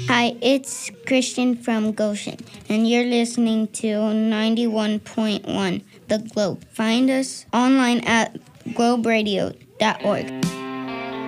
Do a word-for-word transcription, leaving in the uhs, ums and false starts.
Hi, it's Christian from Goshen, and you're listening to ninety-one point one The Globe. Find us online at globe radio dot org.